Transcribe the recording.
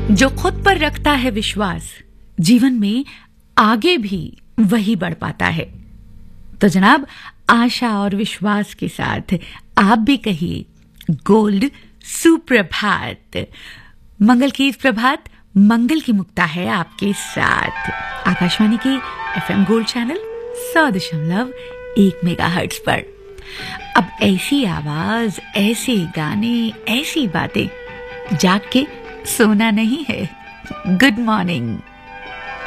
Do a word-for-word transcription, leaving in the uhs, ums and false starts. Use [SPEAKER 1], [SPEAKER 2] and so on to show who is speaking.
[SPEAKER 1] जो खुद पर रखता है विश्वास, जीवन में आगे भी वही बढ़ पाता है। तो जनाब, आशा और विश्वास के साथ आप भी कहिए गोल्ड सुप्रभात। मंगल की इस प्रभात मंगल की मुक्ता है आपके साथ आकाशवाणी के एफएम गोल्ड चैनल सौ दशमलव एक मेगाहर्ट्ज पर। अब ऐसी आवाज, ऐसे गाने, ऐसी बातें, जाग के सोना नहीं है। Good morning.